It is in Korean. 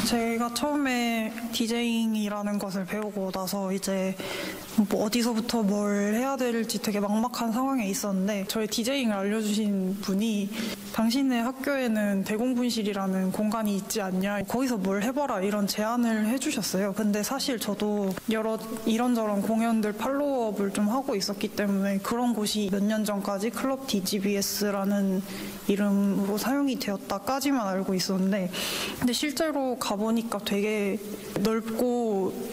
제가 처음에 디제잉이라는 것을 배우고 나서 이제 뭐 어디서부터 뭘 해야 될지 되게 막막한 상황에 있었는데 저희 디제잉을 알려주신 분이 당신의 학교에는 대공분실이라는 공간이 있지 않냐, 거기서 뭘 해봐라 이런 제안을 해주셨어요. 근데 사실 저도 여러 이런저런 공연들 팔로우업을 좀 하고 있었기 때문에 그런 곳이 몇 년 전까지 클럽 DGBS라는 이름으로 사용이 되었다까지만 알고 있었는데, 근데 실제로 가보니까 되게 넓고